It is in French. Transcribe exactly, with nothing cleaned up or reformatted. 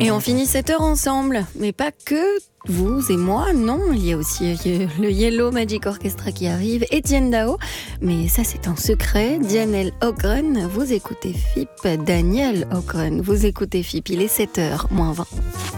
Et on finit cette heure ensemble, mais pas que vous et moi, non, il y a aussi le Yellow Magic Orchestra qui arrive, et Diane Dao, mais ça c'est un secret. Daniel Ogren, vous écoutez F I P, Daniel Ogren, vous écoutez F I P, il est sept heures moins vingt.